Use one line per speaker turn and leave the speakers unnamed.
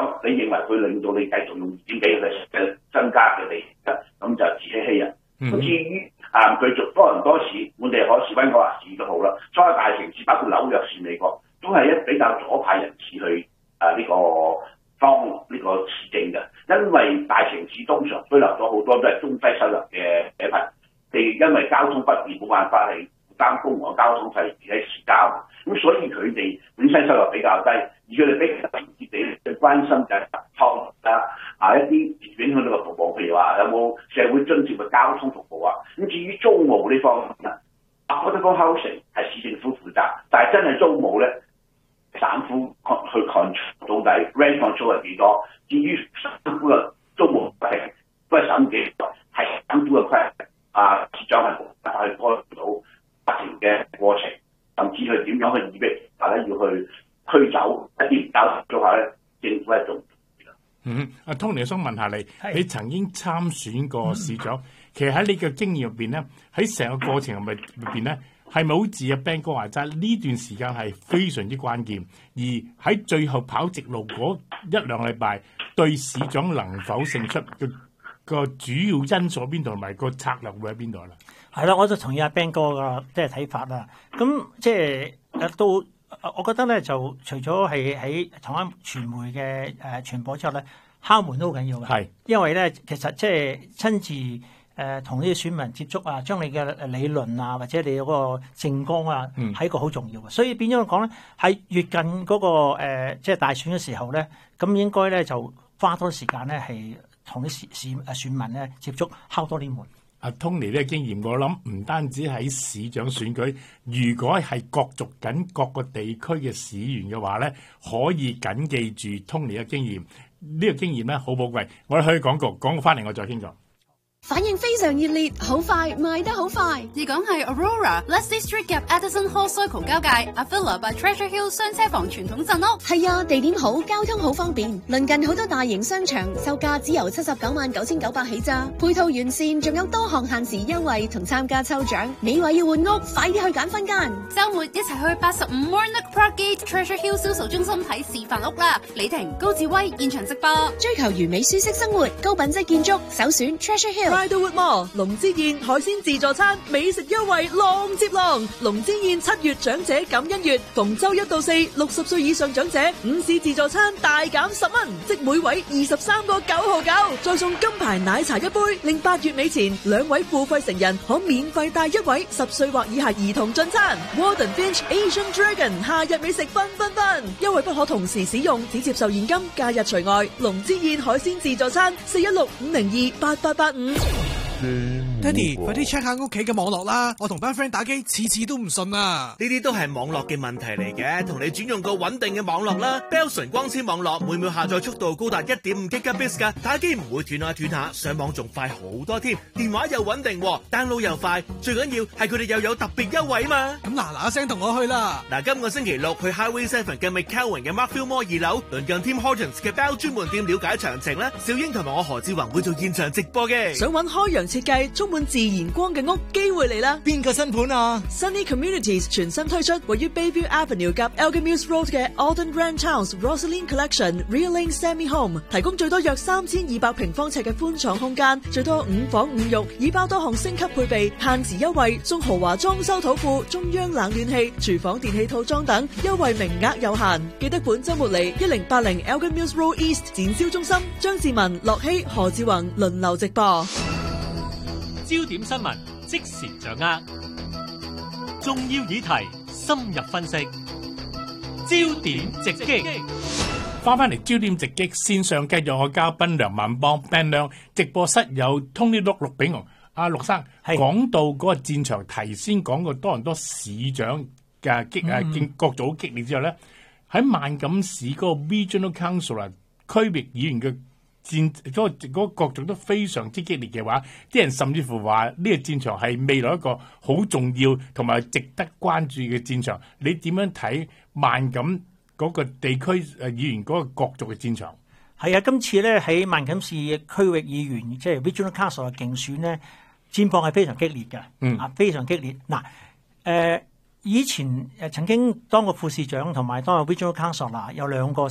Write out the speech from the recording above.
長，你認為佢令到你繼續用2.幾嘅增加嘅利得，咁就自欺欺人。咁至於佢做多倫多市、本地可市、溫哥華市都好啦，所有大城市包括紐約市、美國都係比較左派人士去呢個市政嘅，因為大城市通常居留咗好多都係中低收入嘅社群，因為交通不便冇辦法係負擔公共嘅交通費自己私交，咁所以佢哋本身收入比較低，而佢哋比較直接地最關心就係託一啲影響到嘅服務，譬如話有冇社會津貼嘅交通服務啊。咁至於租務呢方面，affordable housing 係市政府負責，但係真係租務咧，省府去 control 到底 rent control 係幾多？至於省府嘅租務係都係省幾多？係省府嘅規定。市長係冇辦法去干預到法庭嘅過程，甚至去點樣去逼大家要去驅走一啲唔交租客咧，政府係做唔到。
阿 Tony 想問下你，你曾經參選過市長，其實喺你嘅經驗入邊咧，喺成個過程入邊咧，係咪好似阿 Ben 哥話齋呢段時間係非常之關鍵，而喺最後跑直路嗰1-2禮拜，對市長能否勝出個主要因素喺邊度，同埋個策略會喺邊度啦？
係啦，我就同意阿 Ben 哥嘅即係睇法啦。咁即係到我覺得咧，就除咗係喺台灣傳媒嘅傳播之後咧，敲門都好緊要嘅。係，因為咧其實即係親自同呢啲選民接觸啊，將你嘅理論啊或者你嗰個政綱啊，係一個好重要嘅。所以變咗講咧，係越近嗰個即係大選嘅時候咧，咁應該咧就花多時間咧係同啲選民咧接觸，敲多啲門。
阿 Tony 呢個經驗，我諗唔單止喺市長選舉，如果係角逐緊各個地區嘅市員嘅話咧，可以緊記住 Tony 嘅經驗。呢個經驗咧好寶貴。我哋去廣告翻嚟，我再傾過。
反應非常熱烈，好快賣得好快。
而講係 Aurora、Leslie Street 夾 Addison Hall Circle 交界 Avila by Treasure Hill 雙車房傳統鎮屋。
係啊，地點好，交通好方便，鄰近好多大型商場，售價只由799900起咋。配套完善，仲有多項限時優惠同參加抽獎。你話要換屋，快啲去揀分間。
週末一齊去85 Warnock Park Gate Treasure Hill 銷售中心睇示範屋啦。李婷、高志威現場直播。
追求完美舒適生活，高品質建築，首選 Treasure Hill。
Riderwood Mall 龍之宴海鮮自助餐美食優惠浪接浪，龍之宴7月長者感恩月，逢周1到4 60歲以上長者午市自助餐大減10蚊，即每位23個9.99，再送金牌奶茶1杯，令8月尾前2位付費成人可免費帶1位10歲或以下兒童進餐。Warden Finch Asian Dragon 夏日美食分，優惠不可同時使用，只接受現金，假日除外。龍之宴海鮮自助餐416-502-8885。
爹哋，快啲 check 下屋企嘅網絡啦！我同班 friend 打機，次次都唔順啊！
呢啲都係網絡嘅問題嚟嘅，同你轉用個穩定嘅網絡啦。Bellson 光纖網絡每秒下載速度高達 1.5 Gbps 噶，打機唔會斷下，上網仲快好多添，電話又穩定，download 又快，最緊要係佢哋又有特別優惠嘛！
咁嗱聲同我去啦！
嗱，今個星期6去 Highway 7嘅 McCowan 嘅 Markfield Mall 2樓，鄰近 Tim Hortons 嘅 Bell 專門店了解詳情啦。小英同埋我何志宏會做現場直播嘅。
想揾開揚設計充滿自然光嘅屋，機會嚟啦！
邊個新盤啊
？Sunny Communities 全新推出位於 Bayview Avenue 及 Elgin Mills Road 嘅 Alden Ranch House Rosaline Collection Real Lane Semi Home， 提供最多約3200平方尺嘅寬敞空間，最多5房5浴，已包多項升級配備，限時優惠送豪華裝修土庫、中央冷暖氣、廚房電器套裝等，優惠名額有限，記得本周末嚟1080 Elgin Mills Road East 展銷中心。張志文、樂希、何志宏輪流直播。
焦點新聞即時掌握，重要議題深入分析，焦點直擊。
翻嚟焦點直擊，線上繼續我嘉賓梁萬邦 Ben 亮，直播室有 Tony 陸炳雄。阿陸生講到嗰個戰場，提先講過多倫多市長嘅角逐好激烈之後咧，喺萬錦市嗰個 Regional Council 區域議員嘅嗰個角逐都非常之激烈嘅話，啲人甚至乎話呢個戰場係未來一個好重要同埋值得關注嘅戰場。你點樣睇萬錦嗰個地區議員嗰個角逐嘅戰場？
係啊，今次咧喺萬錦市區域議員即係 Regional Council 嘅競選咧，戰況係非常激烈嘅，非常激烈。嗱，以前曾經當過副市長同埋當過 Regional Council 有兩個